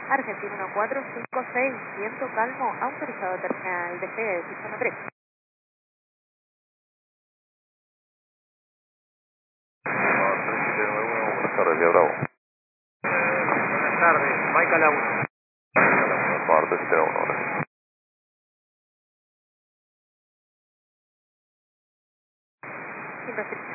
Argentina 1456, viento calmo, autorizado terminal despegue de zona 3. Buenas tardes, Vía Bravo. Buenas tardes, Mike a la 1. Parte 71. Sin restricción.